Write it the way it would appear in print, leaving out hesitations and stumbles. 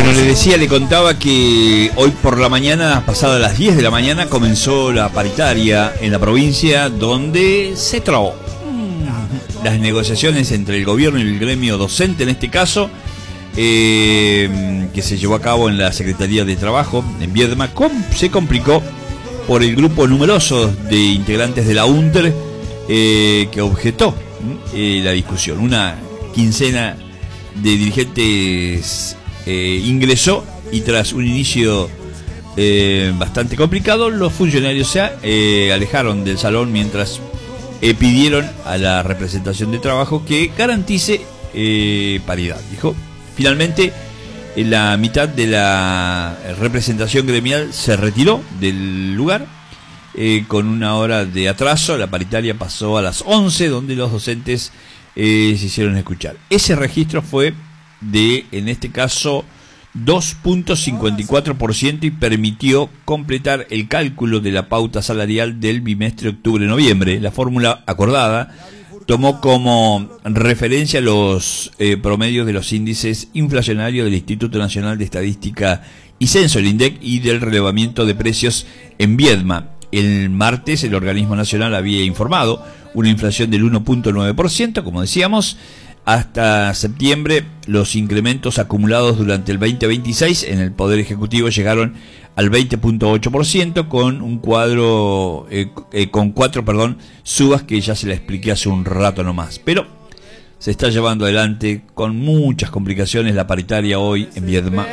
Bueno, le contaba que hoy por la mañana, pasadas las 10 de la mañana, comenzó la paritaria en la provincia, donde se trabó las negociaciones entre el gobierno y el gremio docente, en este caso, que se llevó a cabo en la Secretaría de Trabajo en Viedma. Se complicó por el grupo numeroso de integrantes de la UNTER que objetó la discusión. Una quincena de dirigentes ingresó, y tras un inicio bastante complicado, los funcionarios se alejaron del salón mientras pidieron a la representación de trabajo que garantice paridad. Dijo, finalmente la mitad de la representación gremial se retiró del lugar con una hora de atraso. La paritaria pasó a las 11, donde los docentes se hicieron escuchar. Ese registro fue de, en este caso, 2.54% y permitió completar el cálculo de la pauta salarial del bimestre octubre-noviembre. La fórmula acordada tomó como referencia los promedios de los índices inflacionarios del Instituto Nacional de Estadística y Censo, el INDEC, y del relevamiento de precios en Viedma. El martes el organismo nacional había informado una inflación del 1.9%, como decíamos. Hasta septiembre, los incrementos acumulados durante el 2026 en el Poder Ejecutivo llegaron al 20.8%, con un cuadro con cuatro subas que ya se la expliqué hace un rato nomás. Pero se está llevando adelante con muchas complicaciones la paritaria hoy en Viedma.